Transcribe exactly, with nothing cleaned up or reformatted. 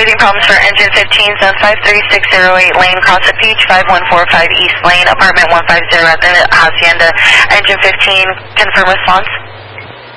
breathing problems for engine fifteen, zone five three six zero eight lane, cross the Peach, five one four five East Lane, apartment one five zero at the Hacienda. Engine fifteen, confirm response.